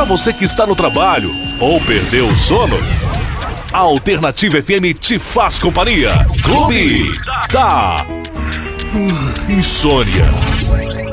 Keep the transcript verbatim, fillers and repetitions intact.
Para você que está no trabalho ou perdeu o sono, a Alternativa F M te faz companhia. Clube da Insônia.